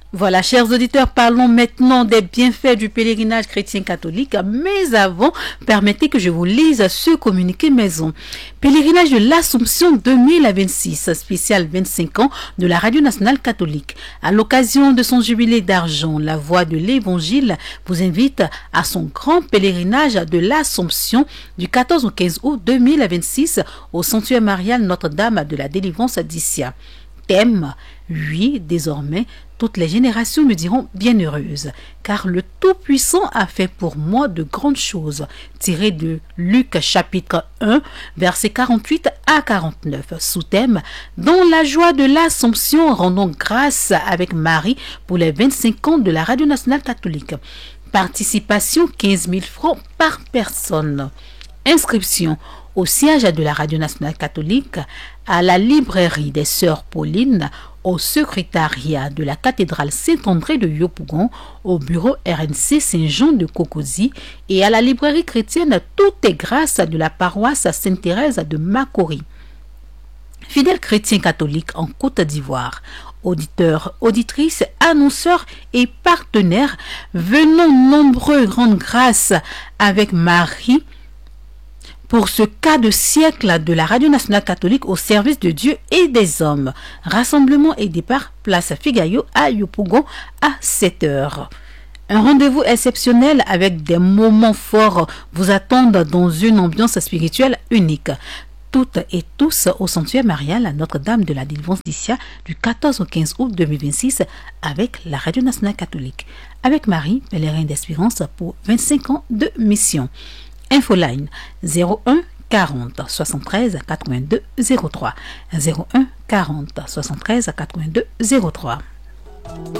Voilà, chers auditeurs, parlons maintenant des bienfaits du pèlerinage chrétien catholique. Mais avant, permettez que je vous lise ce communiqué maison. Pèlerinage de l'Assomption 2026, spécial 25 ans de la Radio Nationale Catholique. À l'occasion de son jubilé d'argent, la Voix de l'Évangile vous invite à son grand pèlerinage de l'Assomption du 14 au 15 août 2026 au sanctuaire marial Notre-Dame de la Délivrance d'Issia. Thème, oui, désormais, toutes les générations me diront bienheureuse, car le Tout-Puissant a fait pour moi de grandes choses. Tiré de Luc chapitre 1, versets 48 à 49. Sous-thème, dans la joie de l'Assomption, rendons grâce avec Marie pour les 25 ans de la Radio Nationale Catholique. Participation 15 000 francs par personne. Inscription au siège de la Radio Nationale Catholique, à la librairie des Sœurs Paulines, au secrétariat de la cathédrale Saint-André de Yopougon, au bureau RNC Saint-Jean de Cocody et à la librairie chrétienne Tout est grâce de la paroisse Sainte-Thérèse de Makori. Fidèles chrétiens catholiques en Côte d'Ivoire, auditeurs, auditrices, annonceurs et partenaires, venons nombreux rendre grâce avec Marie pour ce cas de siècle de la Radio Nationale Catholique au service de Dieu et des hommes. Rassemblement et départ, place Figayo à Yopougon à 7h. Un rendez-vous exceptionnel avec des moments forts vous attendent dans une ambiance spirituelle unique. Toutes et tous au sanctuaire marial Notre-Dame de la Délivrance d'Issia du 14 au 15 août 2026 avec la Radio Nationale Catholique. Avec Marie, pèlerin d'espérance pour 25 ans de mission. Infoline 01 40 73 82 03 01 40 73 82 03.